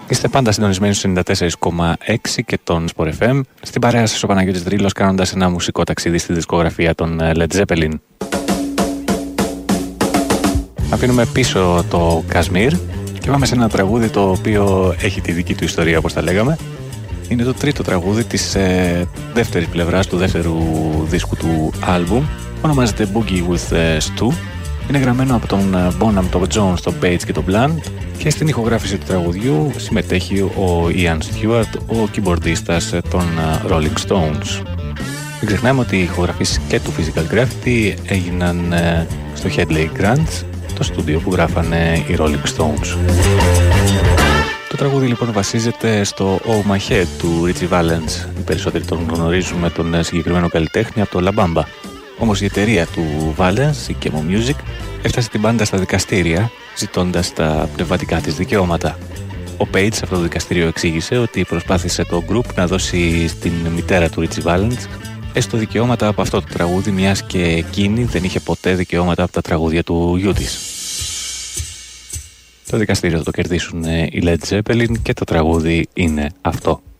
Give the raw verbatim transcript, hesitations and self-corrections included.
Είστε πάντα συντονισμένοι στους ενενήντα τέσσερα κόμμα έξι και τον Sport εφ εμ. Στην παρέα σας ο Παναγιώτης Δρύλος, κάνοντας ένα μουσικό ταξίδι στη δισκογραφία των Led Zeppelin. Αφήνουμε πίσω το Kashmir και πάμε σε ένα τραγούδι το οποίο έχει τη δική του ιστορία, όπως τα λέγαμε. Είναι το τρίτο τραγούδι της ε, δεύτερης πλευράς του δεύτερου δίσκου του άλμπουμ. Ονομάζεται Boogie with Stu. Είναι γραμμένο από τον Bonham, τον Jones, τον Page και τον Blunt και στην ηχογράφηση του τραγουδιού συμμετέχει ο Ian Stewart, ο κιμπορδίστας των Rolling Stones. Μην ξεχνάμε ότι οι ηχογραφήσεις και του Physical Graffiti έγιναν στο Headley Grange, το στούντιο που γράφανε οι Rolling Stones. Το τραγούδι λοιπόν βασίζεται στο Oh My Head του Ritchie Valens. Οι περισσότεροι τον γνωρίζουμε τον συγκεκριμένο καλλιτέχνη από το La Bamba. Όμως η εταιρεία του Valens, η Chemo Music, έφτασε την μπάντα στα δικαστήρια ζητώντας τα πνευματικά της δικαιώματα. Ο Page σε αυτό το δικαστήριο εξήγησε ότι προσπάθησε το group να δώσει στην μητέρα του Ritchie Valens έστω δικαιώματα από αυτό το τραγούδι, μιας και εκείνη δεν είχε ποτέ δικαιώματα από τα τραγούδια του γιού της. Το δικαστήριο θα το κερδίσουν οι Led Zeppelin και το τραγούδι είναι αυτό.